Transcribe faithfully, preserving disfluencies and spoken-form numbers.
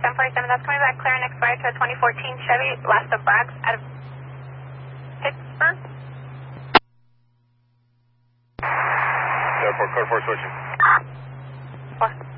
ten forty-seven, that's coming back clear and expired to a twenty fourteen Chevy, last of Brax out of Pittsburgh. Airport, code four switching. Four.